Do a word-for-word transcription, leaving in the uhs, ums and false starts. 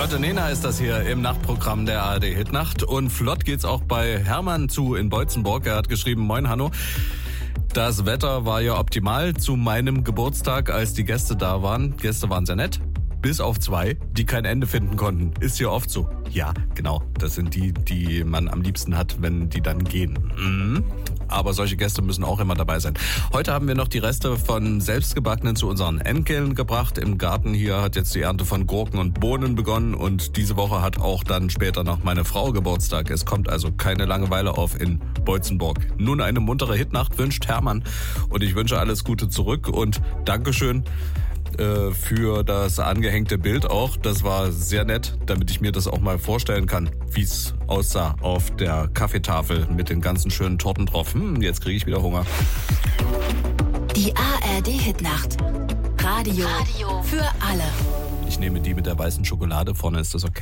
Flotte Nena ist das hier im Nachtprogramm der A R D Hitnacht. Und flott geht's auch bei Hermann zu in Beutzenburg. Er hat geschrieben, moin Hanno. Das Wetter war ja optimal zu meinem Geburtstag, als die Gäste da waren. Gäste waren sehr nett. Bis auf zwei, die kein Ende finden konnten. Ist ja oft so. Ja, genau. Das sind die, die man am liebsten hat, wenn die dann gehen. Mhm. Aber solche Gäste müssen auch immer dabei sein. Heute haben wir noch die Reste von Selbstgebackenen zu unseren Enkeln gebracht. Im Garten hier hat jetzt die Ernte von Gurken und Bohnen begonnen. Und diese Woche hat auch dann später noch meine Frau Geburtstag. Es kommt also keine Langeweile auf in Beutzenburg. Nun eine muntere Hitnacht wünscht Hermann. Und ich wünsche alles Gute zurück und Dankeschön für das angehängte Bild auch. Das war sehr nett, damit ich mir das auch mal vorstellen kann, wie es aussah auf der Kaffeetafel mit den ganzen schönen Torten drauf. Hm, jetzt kriege ich wieder Hunger. Die A R D Hitnacht. Radio, Radio für alle. Ich nehme die mit der weißen Schokolade. Vorne ist das okay.